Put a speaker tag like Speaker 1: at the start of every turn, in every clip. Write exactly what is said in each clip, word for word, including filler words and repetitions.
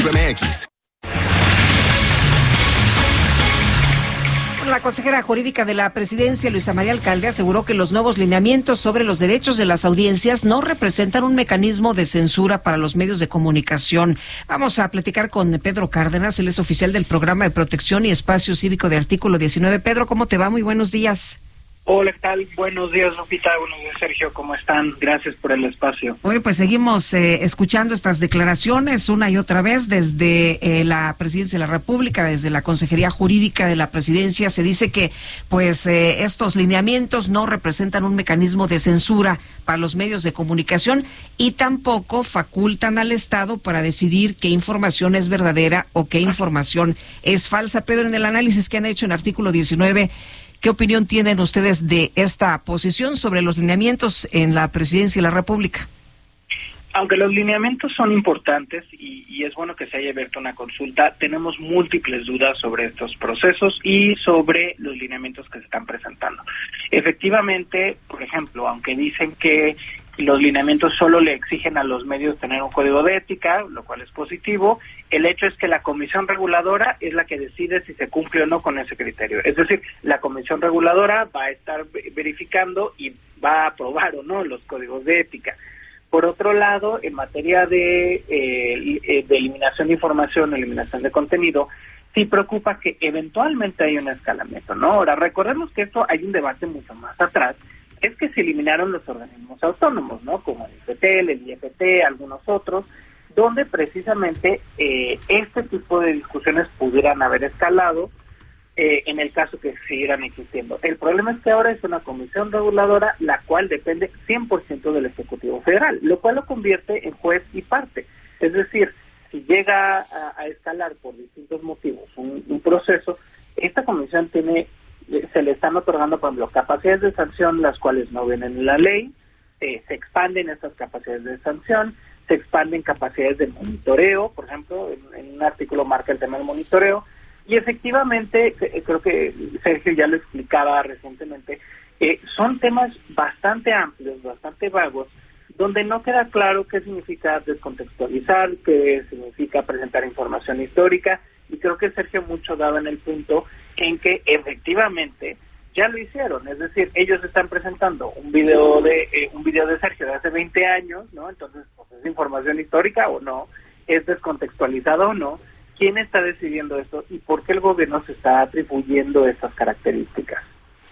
Speaker 1: M X.
Speaker 2: La consejera jurídica de la presidencia, Luisa María Alcalde, aseguró que los nuevos lineamientos sobre los derechos de las audiencias no representan un mecanismo de censura para los medios de comunicación. Vamos a platicar con Pedro Cárdenas, él es oficial del Programa de Protección y Espacio Cívico de Artículo diecinueve. Pedro, ¿cómo te va? Muy buenos días.
Speaker 3: Hola, ¿qué tal? Buenos días, Lupita. Buenos días, Sergio. ¿Cómo están? Gracias por el espacio.
Speaker 2: Oye, pues seguimos eh, escuchando estas declaraciones una y otra vez desde eh, la Presidencia de la República, desde la Consejería Jurídica de la Presidencia. Se dice que pues eh, estos lineamientos no representan un mecanismo de censura para los medios de comunicación y tampoco facultan al Estado para decidir qué información es verdadera o qué información es falsa. Pedro, en el análisis que han hecho en Artículo diecinueve, ¿qué opinión tienen ustedes de esta posición sobre los lineamientos en la Presidencia de la República?
Speaker 3: Aunque los lineamientos son importantes y, y es bueno que se haya abierto una consulta, tenemos múltiples dudas sobre estos procesos y sobre los lineamientos que se están presentando. Efectivamente, por ejemplo, aunque dicen que los lineamientos solo le exigen a los medios tener un código de ética, lo cual es positivo, el hecho es que la comisión reguladora es la que decide si se cumple o no con ese criterio. Es decir, la comisión reguladora va a estar verificando y va a aprobar o no los códigos de ética. Por otro lado, en materia de, eh, de eliminación de información, eliminación de contenido, sí preocupa que eventualmente hay un escalamiento, ¿no? Ahora, recordemos que esto hay un debate mucho más atrás, es que se eliminaron los organismos autónomos, ¿no? Como el I F T, el I F T, algunos otros, donde precisamente eh, este tipo de discusiones pudieran haber escalado eh, en el caso que siguieran existiendo. El problema es que ahora es una comisión reguladora la cual depende cien por ciento del Ejecutivo Federal, lo cual lo convierte en juez y parte. Es decir, si llega a, a escalar por distintos motivos un, un proceso, esta comisión tiene... se le están otorgando, por ejemplo, capacidades de sanción, las cuales no vienen en la ley, eh, se expanden estas capacidades de sanción, se expanden capacidades de monitoreo, por ejemplo, en, en un artículo marca el tema del monitoreo, y efectivamente, eh, creo que Sergio ya lo explicaba recientemente, eh, son temas bastante amplios, bastante vagos, donde no queda claro qué significa descontextualizar, qué significa presentar información histórica, y creo que Sergio mucho daba en el punto en que efectivamente ya lo hicieron, es decir, ellos están presentando un video de eh, un video de Sergio de hace veinte años, ¿no? Entonces, pues, ¿es información histórica o no? ¿Es descontextualizada o no? ¿Quién está decidiendo esto y por qué el gobierno se está atribuyendo estas características?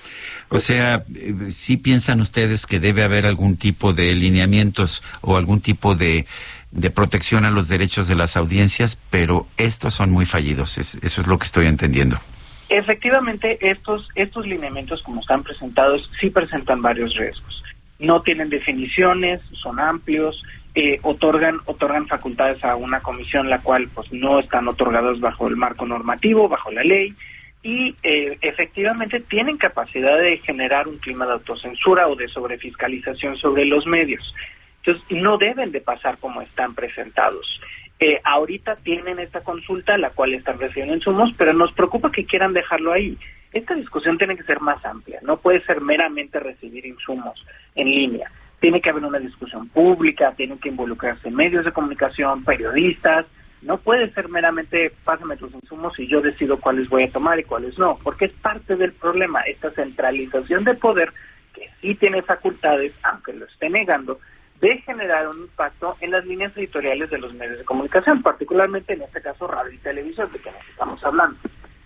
Speaker 4: O sea, ¿sí piensan ustedes que debe haber algún tipo de lineamientos o algún tipo de, de protección a los derechos de las audiencias, pero estos son muy fallidos? Es, eso es lo que estoy entendiendo.
Speaker 3: Efectivamente, estos estos lineamientos, como están presentados, sí presentan varios riesgos. No tienen definiciones, son amplios, eh, otorgan otorgan facultades a una comisión la cual pues no están otorgadas bajo el marco normativo, bajo la ley, y eh, efectivamente tienen capacidad de generar un clima de autocensura o de sobrefiscalización sobre los medios. Entonces, no deben de pasar como están presentados. Eh, ahorita tienen esta consulta, la cual están recibiendo insumos, pero nos preocupa que quieran dejarlo ahí. Esta discusión tiene que ser más amplia, no puede ser meramente recibir insumos en línea. Tiene que haber una discusión pública, tienen que involucrarse medios de comunicación, periodistas. No puede ser meramente, pásame tus insumos y yo decido cuáles voy a tomar y cuáles no, porque es parte del problema, esta centralización de poder, que sí tiene facultades, aunque lo esté negando, de generar un impacto en las líneas editoriales de los medios de comunicación, particularmente en este caso radio y televisión, de que nos estamos hablando.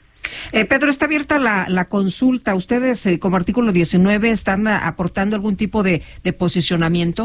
Speaker 2: Eh, Pedro, está abierta la, la consulta. ¿Ustedes, eh, como artículo diecinueve, están a, aportando algún tipo de, de posicionamiento?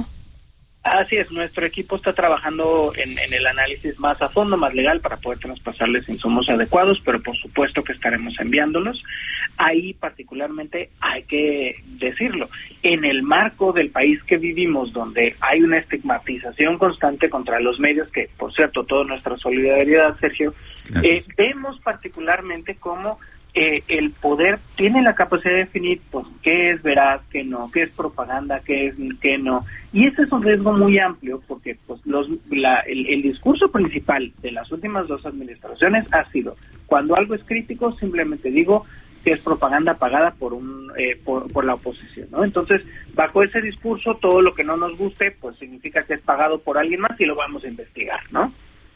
Speaker 3: Así es, nuestro equipo está trabajando en, en el análisis más a fondo, más legal, para poder traspasarles insumos adecuados, pero por supuesto que estaremos enviándolos. Ahí particularmente hay que decirlo, en el marco del país que vivimos, donde hay una estigmatización constante contra los medios, que por cierto, toda nuestra solidaridad, Sergio, eh, vemos particularmente cómo Eh, el poder tiene la capacidad de definir pues qué es veraz, qué no, qué es propaganda, qué es qué no, y ese es un riesgo muy amplio porque pues los la, el, el discurso principal de las últimas dos administraciones ha sido, cuando algo es crítico simplemente digo que es propaganda pagada por un eh, por, por la oposición, ¿no? Entonces, bajo ese discurso, todo lo que no nos guste pues significa que es pagado por alguien más y lo vamos a investigar, ¿no?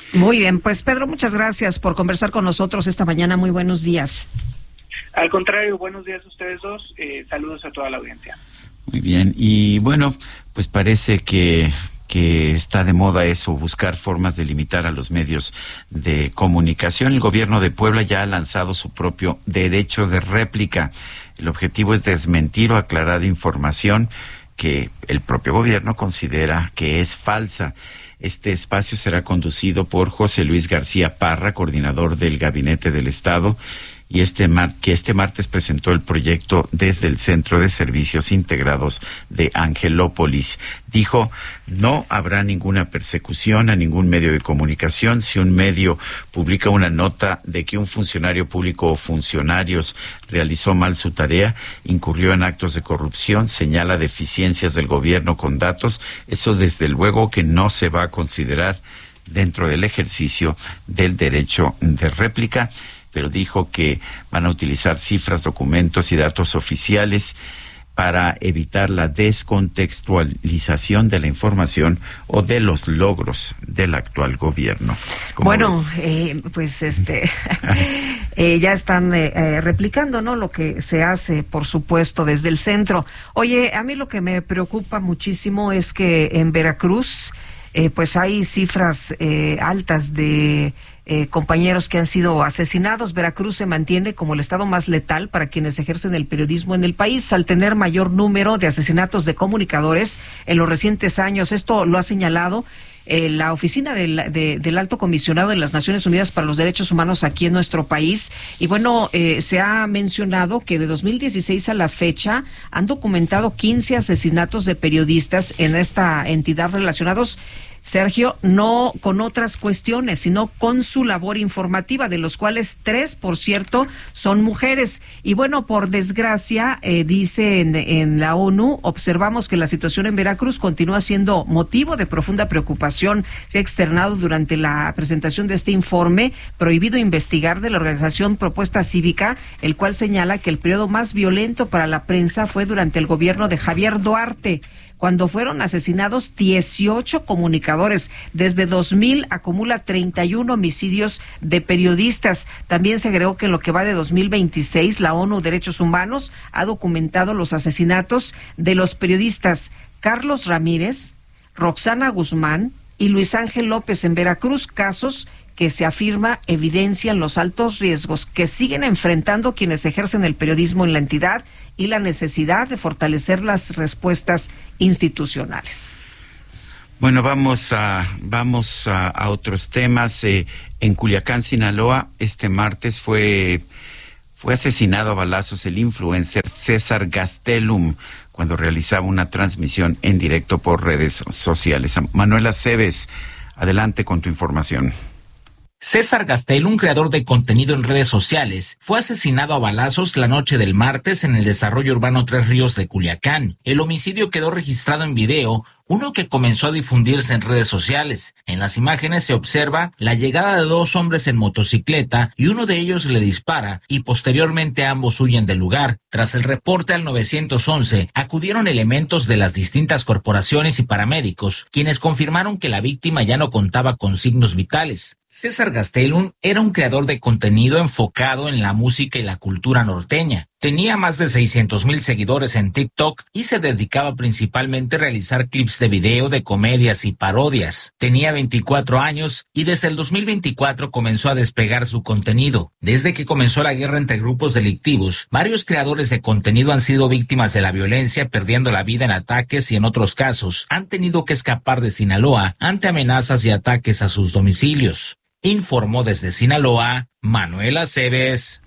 Speaker 2: Muy bien, pues Pedro, muchas gracias por conversar con nosotros esta mañana. Muy buenos días.
Speaker 3: Al contrario, buenos días a ustedes dos. Eh, saludos a toda la audiencia.
Speaker 4: Muy bien, y bueno, pues parece que que está de moda eso, buscar formas de limitar a los medios de comunicación. El gobierno de Puebla ya ha lanzado su propio derecho de réplica. El objetivo es desmentir o aclarar información que el propio gobierno considera que es falsa. Este espacio será conducido por José Luis García Parra, coordinador del Gabinete del Estado, y este mar que este martes presentó el proyecto desde el Centro de Servicios Integrados de Angelópolis. Dijo, no habrá ninguna persecución a ningún medio de comunicación si un medio publica una nota de que un funcionario público o funcionarios realizó mal su tarea, incurrió en actos de corrupción, señala deficiencias del gobierno con datos. Eso desde luego que no se va a considerar dentro del ejercicio del derecho de réplica, pero dijo que van a utilizar cifras, documentos y datos oficiales para evitar la descontextualización de la información o de los logros del actual gobierno.
Speaker 2: Bueno, eh, pues este eh, ya están eh, eh, replicando, ¿no? Lo que se hace, por supuesto, desde el centro. Oye, a mí lo que me preocupa muchísimo es que en Veracruz, eh, pues hay cifras eh, altas de Eh, compañeros que han sido asesinados. Veracruz se mantiene como el estado más letal para quienes ejercen el periodismo en el país, al tener mayor número de asesinatos de comunicadores en los recientes años. Esto lo ha señalado eh, la oficina del, de, del Alto Comisionado de las Naciones Unidas para los Derechos Humanos aquí en nuestro país. Y bueno, eh, se ha mencionado que de dos mil dieciséis a la fecha han documentado quince asesinatos de periodistas en esta entidad relacionados, Sergio, no con otras cuestiones, sino con su labor informativa, de los cuales tres, por cierto, son mujeres. Y bueno, por desgracia, eh, dice en, en la ONU, observamos que la situación en Veracruz continúa siendo motivo de profunda preocupación. Se ha externado durante la presentación de este informe prohibido investigar de la organización Propuesta Cívica, el cual señala que el periodo más violento para la prensa fue durante el gobierno de Javier Duarte, cuando fueron asesinados dieciocho comunicadores. Desde dos mil acumula treinta y uno homicidios de periodistas. También se agregó que en lo que va de dos mil veintiséis, la ONU Derechos Humanos ha documentado los asesinatos de los periodistas Carlos Ramírez, Roxana Guzmán y Luis Ángel López en Veracruz, casos que se afirma evidencian los altos riesgos que siguen enfrentando quienes ejercen el periodismo en la entidad y la necesidad de fortalecer las respuestas institucionales.
Speaker 4: Bueno, vamos a vamos a, a otros temas. Eh, en Culiacán, Sinaloa, este martes fue fue asesinado a balazos el influencer César Gastelum cuando realizaba una transmisión en directo por redes sociales. Manuela Cebes, adelante con tu información.
Speaker 1: César Gastelum, un creador de contenido en redes sociales, fue asesinado a balazos la noche del martes en el desarrollo urbano Tres Ríos de Culiacán. El homicidio quedó registrado en video, uno que comenzó a difundirse en redes sociales. En las imágenes se observa la llegada de dos hombres en motocicleta y uno de ellos le dispara y posteriormente ambos huyen del lugar. Tras el reporte al nueve once, acudieron elementos de las distintas corporaciones y paramédicos, quienes confirmaron que la víctima ya no contaba con signos vitales. César Gastelum era un creador de contenido enfocado en la música y la cultura norteña. Tenía más de seiscientos mil seguidores en TikTok y se dedicaba principalmente a realizar clips de video de comedias y parodias. Tenía veinticuatro años y desde el dos mil veinticuatro comenzó a despegar su contenido. Desde que comenzó la guerra entre grupos delictivos, varios creadores de contenido han sido víctimas de la violencia, perdiendo la vida en ataques y en otros casos han tenido que escapar de Sinaloa ante amenazas y ataques a sus domicilios. Informó desde Sinaloa, Manuela Cebes.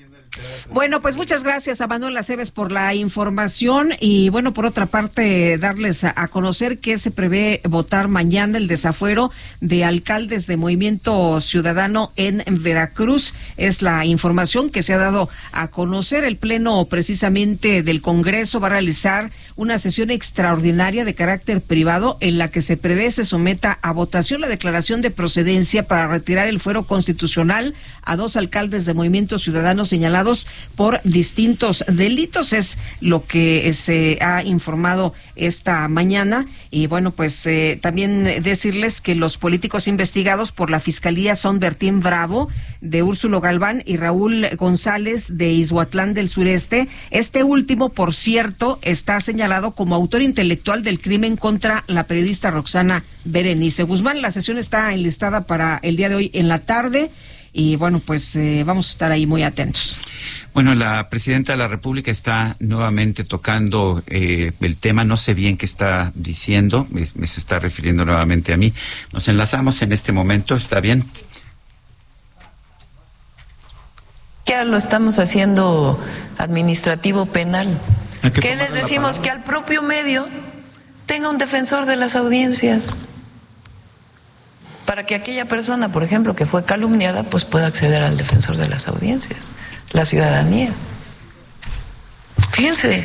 Speaker 2: Bueno, pues muchas gracias a Manuela Cebes por la información y bueno, por otra parte, darles a, a conocer que se prevé votar mañana el desafuero de alcaldes de Movimiento Ciudadano en Veracruz. Es la información que se ha dado a conocer. El Pleno precisamente del Congreso va a realizar una sesión extraordinaria de carácter privado en la que se prevé se someta a votación la declaración de procedencia para retirar el fuero constitucional a dos alcaldes de Movimiento Ciudadano señalados señalados por distintos delitos, es lo que se ha informado esta mañana. Y bueno, pues eh, también decirles que los políticos investigados por la Fiscalía son Bertín Bravo, de Úrsulo Galván, y Raúl González, de Izhuatlán del Sureste. Este último, por cierto, está señalado como autor intelectual del crimen contra la periodista Roxana Berenice Guzmán. La sesión está enlistada para el día de hoy en la tarde y bueno, pues eh, vamos a estar ahí muy atentos.
Speaker 4: Bueno, la presidenta de la República está nuevamente tocando eh, el tema, no sé bien qué está diciendo, me, me se está refiriendo nuevamente a mí. Nos enlazamos en este momento, ¿está bien?
Speaker 5: Ya lo estamos haciendo administrativo penal. ¿Qué les decimos? Que al propio medio tenga un defensor de las audiencias, para que aquella persona, por ejemplo, que fue calumniada, pues pueda acceder al defensor de las audiencias, la ciudadanía. Fíjense.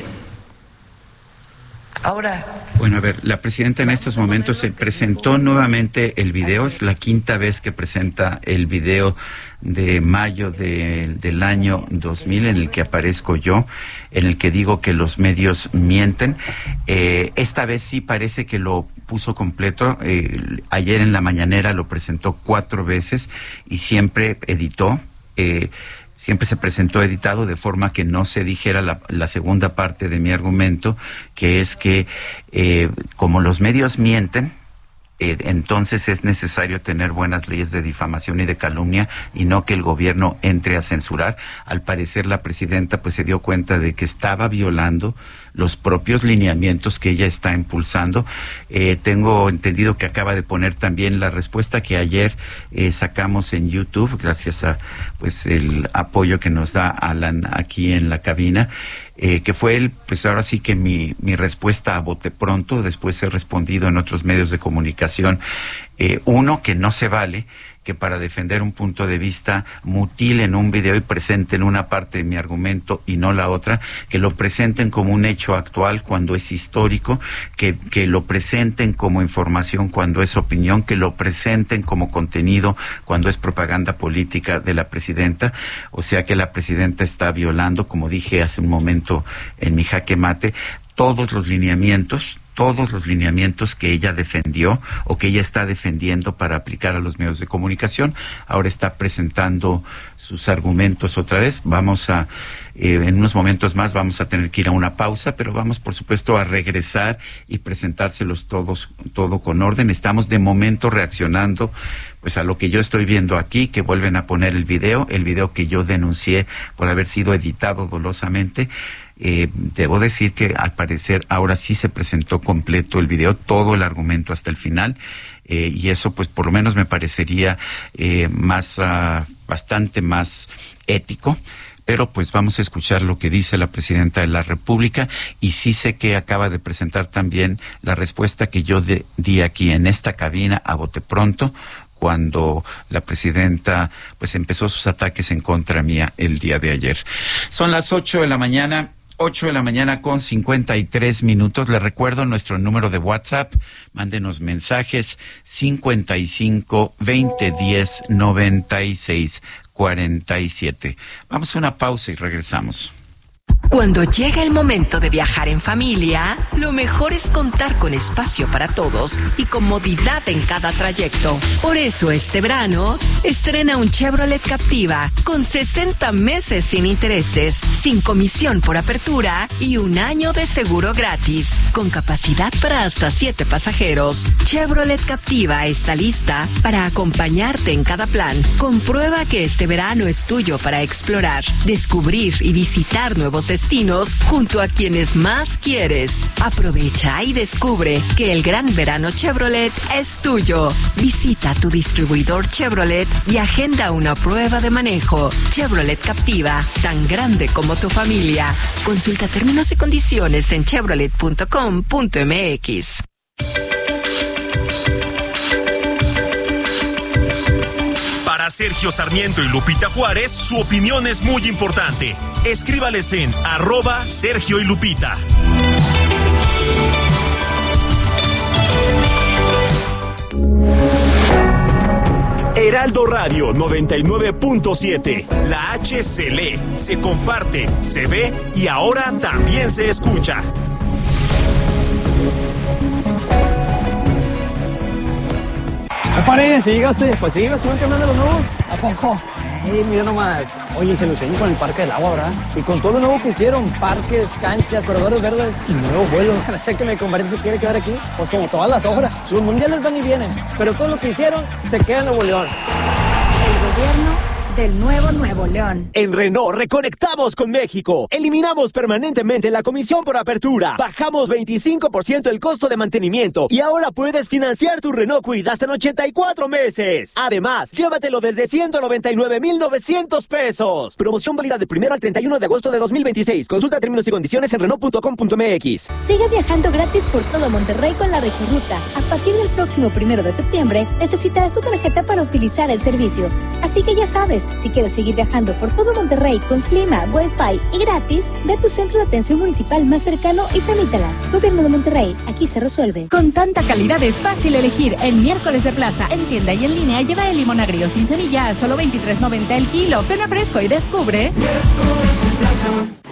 Speaker 5: Ahora.
Speaker 4: Bueno, a ver, la presidenta en estos momentos se presentó nuevamente el video, es la quinta vez que presenta el video de mayo de, del año dos mil en el que aparezco yo, en el que digo que los medios mienten. Eh, esta vez sí parece que lo puso completo. Eh, ayer en la mañanera lo presentó cuatro veces y siempre editó. Eh, Siempre se presentó editado de forma que no se dijera la, la segunda parte de mi argumento, que es que eh, como los medios mienten, eh, entonces es necesario tener buenas leyes de difamación y de calumnia y no que el gobierno entre a censurar. Al parecer la presidenta pues se dio cuenta de que estaba violando los propios lineamientos que ella está impulsando. Eh, tengo entendido que acaba de poner también la respuesta que ayer eh, sacamos en YouTube, gracias a pues el apoyo que nos da Alan aquí en la cabina, eh, que fue el, pues ahora sí que mi, mi respuesta a bote pronto. Después he respondido en otros medios de comunicación. Eh, uno, que no se vale que para defender un punto de vista mutilen un video y presenten una parte de mi argumento y no la otra, que lo presenten como un hecho actual cuando es histórico, que, que lo presenten como información cuando es opinión, que lo presenten como contenido cuando es propaganda política de la presidenta. O sea que la presidenta está violando, como dije hace un momento en mi jaque mate, todos los lineamientos, todos los lineamientos que ella defendió o que ella está defendiendo para aplicar a los medios de comunicación. Ahora está presentando sus argumentos otra vez. Vamos a, eh, en unos momentos más vamos a tener que ir a una pausa, pero vamos por supuesto a regresar y presentárselos todos, todo con orden. Estamos de momento reaccionando pues a lo que yo estoy viendo aquí, que vuelven a poner el video, el video que yo denuncié por haber sido editado dolosamente. Eh, debo decir que al parecer ahora sí se presentó completo el video, todo el argumento hasta el final, eh, y eso pues por lo menos me parecería eh, más, uh, bastante más ético. Pero pues vamos a escuchar lo que dice la presidenta de la República, y sí sé que acaba de presentar también la respuesta que yo de, di aquí en esta cabina a bote pronto, cuando la presidenta pues empezó sus ataques en contra mía el día de ayer. Son las ocho de la mañana. Ocho de la mañana con cincuenta y tres minutos. Les recuerdo nuestro número de WhatsApp. Mándenos mensajes cincuenta y cinco, veinte, diez, noventa y seis, cuarenta y siete. Vamos a una pausa y regresamos.
Speaker 6: Cuando llega el momento de viajar en familia, lo mejor es contar con espacio para todos y comodidad en cada trayecto. Por eso este verano, estrena un Chevrolet Captiva con sesenta meses sin intereses, sin comisión por apertura y un año de seguro gratis, con capacidad para hasta siete pasajeros. Chevrolet Captiva está lista para acompañarte en cada plan. Comprueba que este verano es tuyo para explorar, descubrir y visitar nuevos destinos junto a quienes más quieres. Aprovecha y descubre que el gran verano Chevrolet es tuyo. Visita tu distribuidor Chevrolet y agenda una prueba de manejo. Chevrolet Captiva, tan grande como tu familia. Consulta términos y condiciones en chevrolet punto com punto m x.
Speaker 7: Para Sergio Sarmiento y Lupita Juárez, su opinión es muy importante. Escríbales en arroba Sergio y Lupita. Heraldo Radio noventa y nueve punto siete. La H se lee, se comparte, se ve y ahora también se escucha.
Speaker 8: Compadre, ¿si llegaste? Pues sí, me suben que andan de los nuevos. ¿A poco? Ey, mira nomás. Oye, se lo enseñó con el Parque del Agua, ¿verdad? Y con todo lo nuevo que hicieron, parques, canchas, corredores verdes y nuevos vuelos. No sé que mi compadre se quiere quedar aquí. Pues como todas las obras. Los mundiales van y vienen, pero todo lo que hicieron se queda en Nuevo León.
Speaker 9: El gobierno del nuevo Nuevo León.
Speaker 10: En Renault reconectamos con México. Eliminamos permanentemente la comisión por apertura. Bajamos veinticinco por ciento el costo de mantenimiento y ahora puedes financiar tu Renault Kwid hasta en ochenta y cuatro meses. Además, llévatelo desde ciento noventa y nueve mil novecientos pesos. Promoción válida del primero al treinta y uno de agosto de dos mil veintiséis. Consulta términos y condiciones en Renault punto com punto m x.
Speaker 11: Sigue viajando gratis por todo Monterrey con la Regirruta. A partir del próximo primero de septiembre, necesitarás tu tarjeta para utilizar el servicio. Así que ya sabes, si quieres seguir viajando por todo Monterrey con clima, wifi y gratis, ve a tu centro de atención municipal más cercano y tramítala. Gobierno de Monterrey, aquí se resuelve.
Speaker 12: Con tanta calidad es fácil elegir. En Miércoles de Plaza, en tienda y en línea, lleva el limón agrio sin semilla a solo veintitrés noventa el kilo. Ven a Fresco y descubre.
Speaker 7: Miércoles de Plaza.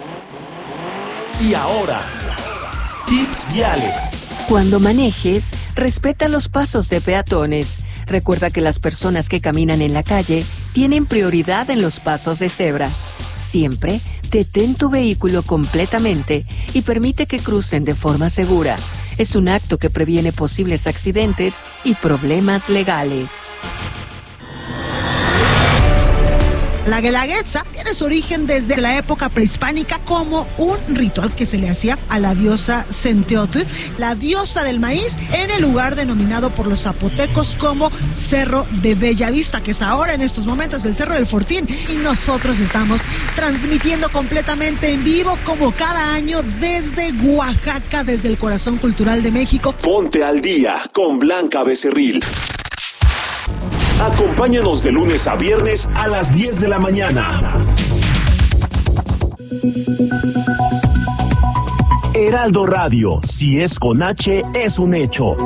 Speaker 7: Y ahora, tips viales.
Speaker 6: Cuando manejes, respeta los pasos de peatones. Recuerda que las personas que caminan en la calle tienen prioridad en los pasos de cebra. Siempre detén tu vehículo completamente y permite que crucen de forma segura. Es un acto que previene posibles accidentes y problemas legales.
Speaker 13: La guelaguetza tiene su origen desde la época prehispánica como un ritual que se le hacía a la diosa Centeotl, la diosa del maíz, en el lugar denominado por los zapotecos como Cerro de Bellavista, que es ahora en estos momentos el Cerro del Fortín, y nosotros estamos transmitiendo completamente en vivo como cada año desde Oaxaca, desde el corazón cultural de México.
Speaker 7: Ponte al día con Blanca Becerril. Acompáñanos de lunes a viernes a las diez de la mañana. Heraldo Radio, si es con H, es un hecho.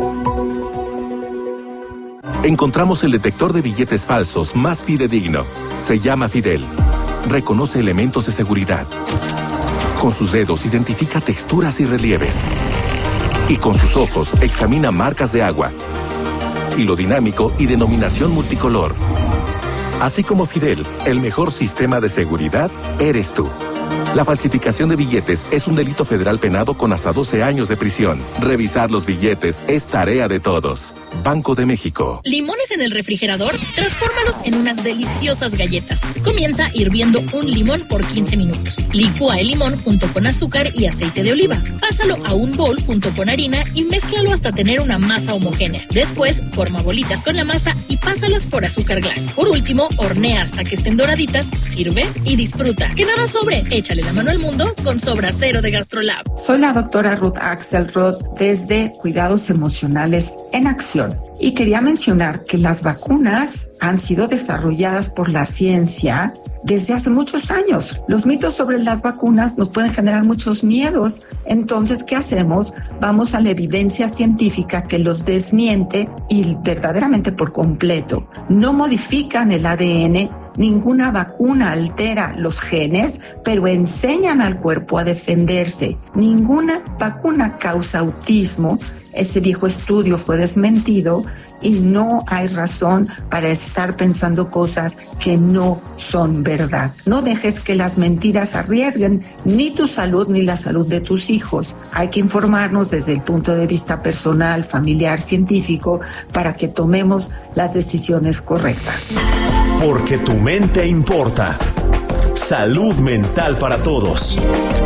Speaker 14: Encontramos el detector de billetes falsos más fidedigno. Se llama Fidel. Reconoce elementos de seguridad. Con sus dedos identifica texturas y relieves. Y con sus ojos examina marcas de agua, hilo dinámico y denominación multicolor. Así como Fidel, el mejor sistema de seguridad eres tú. La falsificación de billetes es un delito federal penado con hasta doce años de prisión. Revisar los billetes es tarea de todos. Banco de México.
Speaker 15: ¿Limones en el refrigerador? Transfórmalos en unas deliciosas galletas. Comienza hirviendo un limón por quince minutos. Licúa el limón junto con azúcar y aceite de oliva. Pásalo a un bol junto con harina y mézclalo hasta tener una masa homogénea. Después, forma bolitas con la masa y pásalas por azúcar glass. Por último, hornea hasta que estén doraditas, sirve y disfruta. Que nada sobre, échale la mano al mundo con Sobra Cero de GastroLab.
Speaker 16: Soy la doctora Ruth Axelrod desde Cuidados Emocionales en Acción. Y quería mencionar que las vacunas han sido desarrolladas por la ciencia desde hace muchos años. Los mitos sobre las vacunas nos pueden generar muchos miedos. Entonces, ¿qué hacemos? Vamos a la evidencia científica que los desmiente y verdaderamente por completo. No modifican el A D N. Ninguna vacuna altera los genes, pero enseñan al cuerpo a defenderse. Ninguna vacuna causa autismo. Ese viejo estudio fue desmentido y no hay razón para estar pensando cosas que no son verdad. No dejes que las mentiras arriesguen ni tu salud ni la salud de tus hijos. Hay que informarnos desde el punto de vista personal, familiar, científico, para que tomemos las decisiones correctas.
Speaker 7: Porque tu mente importa. Salud mental para todos.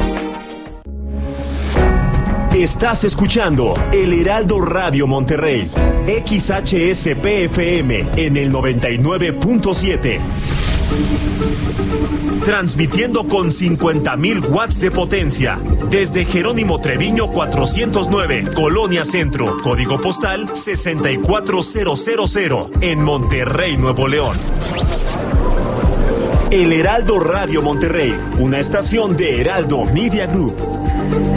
Speaker 7: Estás escuchando El Heraldo Radio Monterrey, X H S P F M en el noventa y nueve punto siete. Transmitiendo con cincuenta mil watts de potencia desde Jerónimo Treviño cuatrocientos nueve, Colonia Centro, código postal sesenta y cuatro mil en Monterrey, Nuevo León. El Heraldo Radio Monterrey, una estación de Heraldo Media Group.